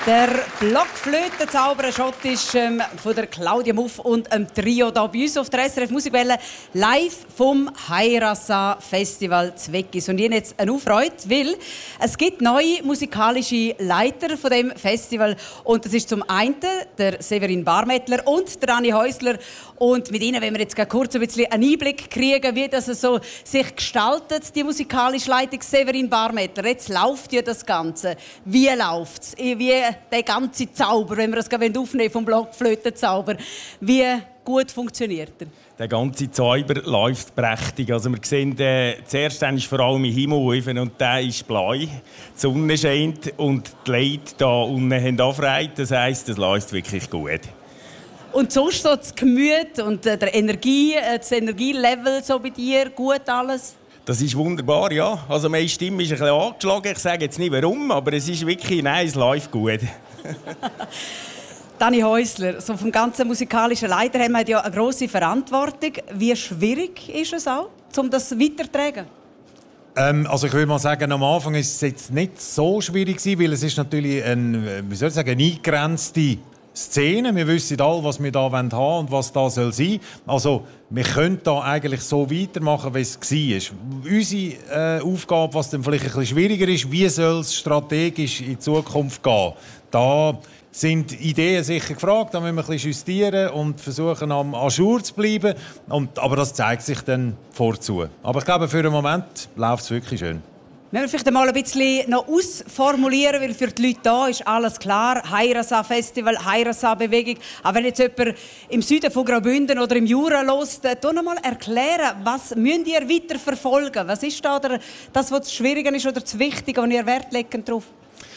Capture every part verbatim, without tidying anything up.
Der Blockflötenzauberer Schottisch ähm, von der Claudia Muff und dem Trio hier bei uns auf der S R F Musikwelle live vom Hairasa Festival Zweckis. Und ich habe jetzt eine Freude, weil es gibt neue musikalische Leiter von dem Festival. Und das ist zum einen der Severin Barmettler und der Dani Häusler. Und mit ihnen wollen wir jetzt kurz ein bisschen einen Einblick kriegen, wie das so sich gestaltet, die musikalische Leitung. Severin Barmettler, jetzt läuft ja das Ganze. Wie läuft es? Wie der ganze Zauber, wenn wir das aufnehmen vom Blockflötenzauber, wie gut funktioniert er? Der ganze Zauber läuft prächtig. Also wir sehen, äh, zuerst ist vor allem im Himmel und der ist blau. Die Sonne scheint und die Leute hier unten haben auch frei. Das heisst, es läuft wirklich gut. Und sonst so das Gemüt und äh, der Energie, äh, das Energielevel so bei dir, gut alles? Das ist wunderbar, ja. Also meine Stimme ist ein bisschen angeschlagen. Ich sage jetzt nicht warum, aber es ist wirklich, nein, es läuft gut. Dani Häusler, so vom ganzen musikalischen Leiter haben wir ja eine grosse Verantwortung. Wie schwierig ist es auch, um das weiterzutragen? Ähm, also ich würde mal sagen, am Anfang ist es jetzt nicht so schwierig gewesen, weil es ist natürlich ein, wie soll ich sagen, eine eingegrenzte Szene. Wir wissen alle, was wir da haben wollen und was da soll sein. Also wir können da eigentlich so weitermachen, wie es war. Unsere äh, Aufgabe, was dann vielleicht ein bisschen schwieriger ist, wie soll es strategisch in die Zukunft gehen? Da sind Ideen sicher gefragt, da müssen wir ein bisschen justieren und versuchen, am Ajour zu bleiben. Und, aber das zeigt sich dann vorzu. Aber ich glaube, für den Moment läuft es wirklich schön. Wir müssen vielleicht mal ein bisschen noch ausformulieren, weil für die Leute da ist alles klar. Hairasa Festival, Hairasa Bewegung. Aber wenn jetzt jemand im Süden von Graubünden oder im Jura hört, tu noch mal erklären, was müsst ihr weiter verfolgen? Was ist da der, das, was das Schwierige ist oder das Wichtige, wo ihr Wert legt drauf?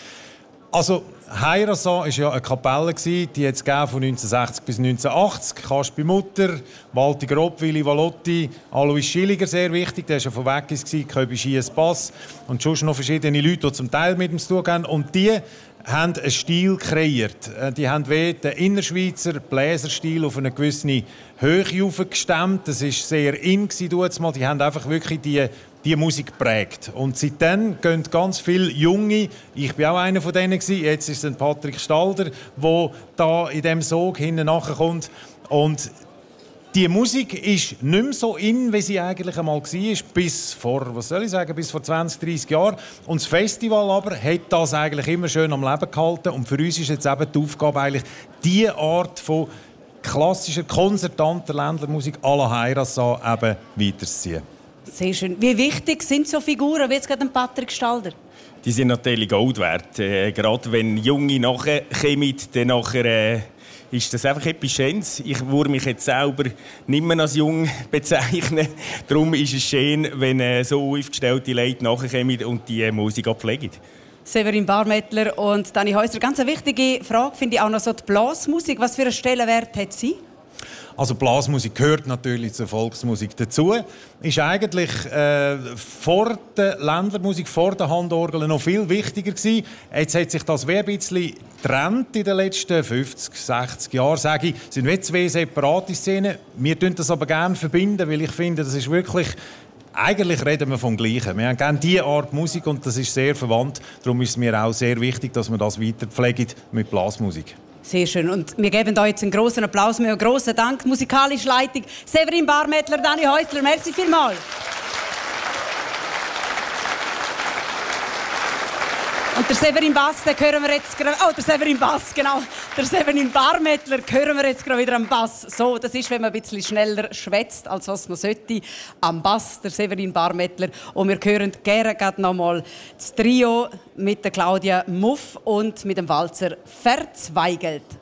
Also Hairasa war ja eine Kapelle, die es von neunzehnhundertsechzig bis neunzehnhundertachtzig. Kaspi Mutter, Walti Grob, Willi Valotti, Alois Schilliger, sehr wichtig, der war ja von Weggis, Köbi Schiess Bass und schon noch verschiedene Leute, die zum Teil mit dem zu tun haben. Und die haben einen Stil kreiert. Die haben wie den Innerschweizer Bläserstil auf eine gewisse Höhe aufgestemmt. Das war sehr in. Die haben einfach wirklich die die Musik prägt. Und seitdem gehen ganz viele Junge, ich war auch einer von denen, jetzt ist es Patrick Stalder, der da in diesem Sog hinten nachkommt. Und die Musik ist nicht mehr so in, wie sie eigentlich einmal war, bis vor, was soll ich sagen, bis vor zwanzig, dreissig Jahren. Und das Festival aber hat das eigentlich immer schön am Leben gehalten. Und für uns ist jetzt eben die Aufgabe, eigentlich diese Art von klassischer, konzertanter Ländlermusik à la Hairasa eben weiterzuziehen. Sehr schön. Wie wichtig sind so Figuren wie jetzt gerade Patrick Stalder? Die sind natürlich Gold wert. Äh, gerade wenn Junge nachher kommen, dann nachher, äh, ist das einfach etwas Schönes. Ich würde mich jetzt selber nicht mehr als jung bezeichnen. Darum ist es schön, wenn äh, so aufgestellte Leute nachher kommen und die äh, Musik pflegen. Severin Barmettler und Dani Häusler. Ganz eine wichtige Frage finde ich auch noch so die Blasmusik. Was für einen Stellenwert hat sie? Also Blasmusik gehört natürlich zur Volksmusik dazu. Ist eigentlich äh, vor der Ländlermusik, vor der Handorgel noch viel wichtiger gewesen. Jetzt hat sich das ein bisschen getrennt in den letzten fünfzig, sechzig Jahren, sage ich. Es sind wie zwei separate Szenen. Wir verbinden das aber gerne verbinden, weil ich finde, das ist wirklich eigentlich reden wir vom Gleichen. Wir haben gerne diese Art Musik und das ist sehr verwandt. Darum ist es mir auch sehr wichtig, dass wir das weiter pflegen mit Blasmusik. Sehr schön. Und wir geben euch jetzt einen grossen Applaus, einen grossen Dank. Musikalische Leitung Severin Barmettler, Dani Häusler. Merci vielmals. Und der Severin Bass, den hören wir jetzt gerade. Oh, der Severin Bass, genau. Der Severin Barmettler hören wir jetzt gerade wieder am Bass. So, das ist, wenn man ein bisschen schneller schwätzt, als was man sollte. Am Bass, der Severin Barmettler. Und wir hören gerne gerade noch mal das Trio mit der Claudia Muff und mit dem Walzer Verzweigelt.